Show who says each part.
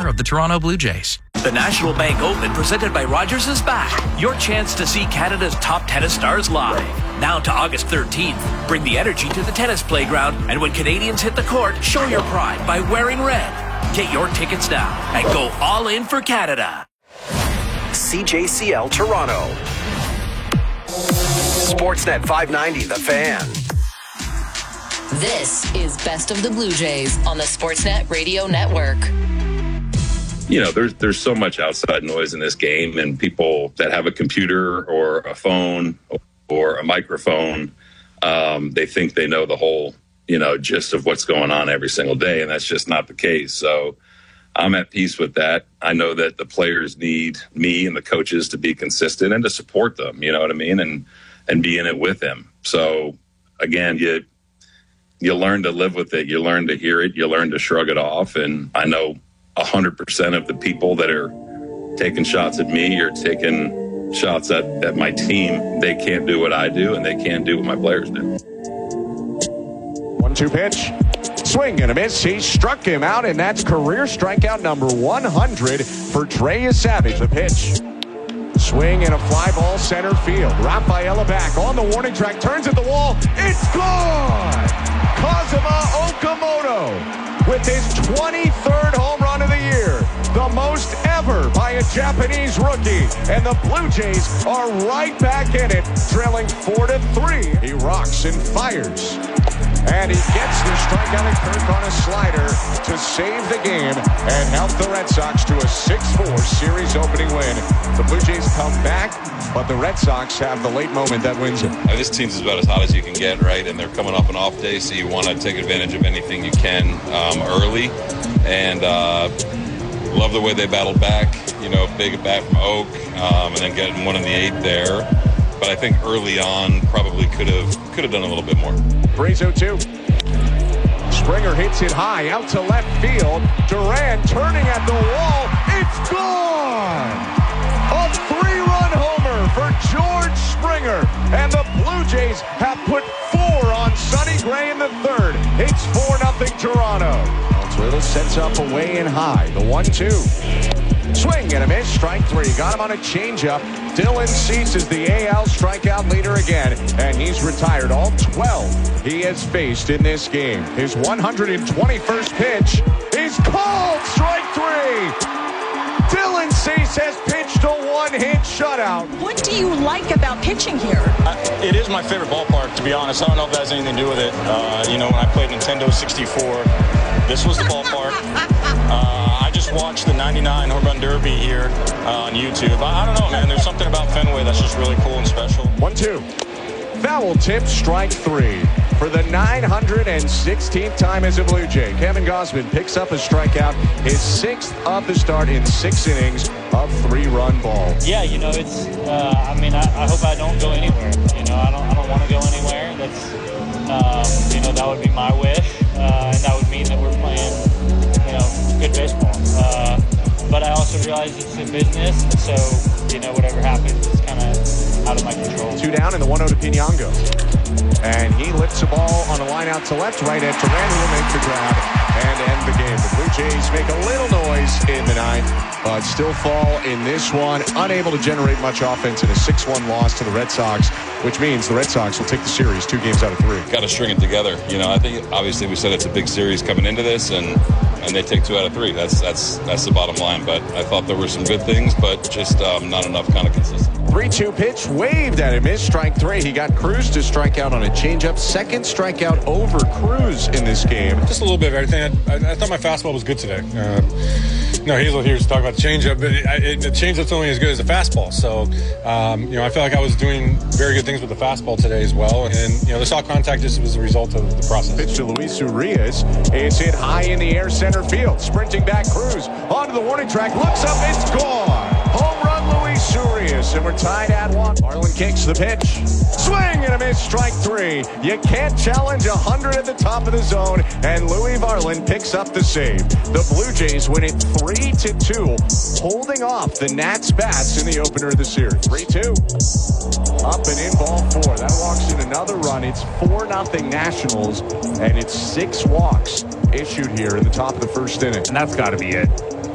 Speaker 1: owner of the Toronto Blue Jays.
Speaker 2: The National Bank Open, presented by Rogers, is back. Your chance to see Canada's top tennis stars live. Now to August 13th. Bring the energy to the tennis playground, and when Canadians hit the court, show your pride by wearing red. Get your tickets now and go all in for Canada.
Speaker 3: CJCL Toronto. Sportsnet 590, The Fan.
Speaker 4: This is Best of the Blue Jays on the Sportsnet Radio Network.
Speaker 5: You know, there's so much outside noise in this game, and people that have a computer or a phone or a microphone, they think they know the whole, gist of what's going on every single day, and that's just not the case. So I'm at peace with that. I know that the players need me and the coaches to be consistent and to support them, you know what I mean, and be in it with them. So, again, you learn to live with it. You learn to hear it. You learn to shrug it off, and I know 100% of the people that are taking shots at me or taking shots at my team, they can't do what I do, and they can't do what my players do.
Speaker 6: 1-2 pitch. Swing and a miss. He struck him out, and that's career strikeout number 100 for Trey Savage. The pitch. Swing and a fly ball center field. Rafaela back on the warning track. Turns at the wall. It's gone! Kazuma Okamoto with his 23rd home run of the year. The most ever by a Japanese rookie. And the Blue Jays are right back in it, trailing 4-3. He rocks and fires. And he gets the strikeout at Kirk on a slider to save the game and help the Red Sox to a 6-4 series opening win. The Blue Jays come back, but the Red Sox have the late moment that wins it.
Speaker 5: This team's about as hot as you can get, right? And they're coming off an off day, so you want to take advantage of anything you can early. And love the way they battled back, big at bat from Oak, and then getting one in the 8th there. But I think early on probably could have done a little bit more.
Speaker 6: Brazo 2. Springer hits it high out to left field. Duran turning at the wall. It's gone! A 3-run homer for George Springer. And the Blue Jays have put 4 on Sonny Gray in the 3rd. It's 4-0 Toronto. Little sets up away and high. The 1-2. Swing and a miss. Strike 3. Got him on a changeup. Dylan Cease is the AL strikeout leader again, and he's retired all 12 he has faced in this game. His 121st pitch is called. Strike 3. Dylan Cease has pitched a 1-hit shutout.
Speaker 7: What do you like about pitching here?
Speaker 8: It is my favorite ballpark, to be honest. I don't know if that has anything to do with it. When I played Nintendo 64, this was the ballpark. I just watched the 99 Home Run Derby here on YouTube. I don't know, man. There's something about Fenway that's just really cool and special.
Speaker 6: 1-2. Foul tip, strike 3. For the 916th time as a Blue Jay, Kevin Gausman picks up a strikeout, his 6th of the start in 6 innings of 3-run ball.
Speaker 9: Yeah, it's. I hope I don't go anywhere. I don't want to go anywhere. That's, that would be my wish, and that would mean that we're playing, good baseball. But I also realize it's a business, so whatever happens is kind of out of my control.
Speaker 6: 2 down and the 1-0 to Pinango. And he lifts the ball on a line out to left, right at Duran, who will make the grab and end the game. The Blue Jays make a little noise in the 9th, but still fall in this one, unable to generate much offense in a 6-1 loss to the Red Sox, which means the Red Sox will take the series 2 games out of 3.
Speaker 5: Got to string it together. I think obviously we said it's a big series coming into this, and they take 2 out of 3. That's the bottom line. But I thought there were some good things, but just not enough kind of consistency.
Speaker 6: 3-2 pitch, waved at him, missed. Strike 3. He got Cruz to strike out on a changeup. 2nd strikeout over Cruz in this game.
Speaker 10: Just a little bit of everything. I thought my fastball was good today. Hazel here to talk about the changeup, but the changeup's only as good as the fastball. So, I feel like I was doing very good things with the fastball today as well. And, the soft contact just was a result of the process.
Speaker 6: Pitch to Luis Urias. It's hit high in the air center field. Sprinting back Cruz onto the warning track. Looks up. It's gone. Home run Luis Urias. And we're tied at 1. Marlin kicks the pitch. Swing and a miss. Strike 3. You can't challenge 100 at the top of the zone. And Louis Varland picks up the save. The Blue Jays win it 3-2, holding off the Nats bats in the opener of the series. 3-2. Up and in, ball 4. That walks in another run. It's 4-0 Nationals, and it's 6 walks issued here in the top of the 1st inning.
Speaker 11: And that's got to be it.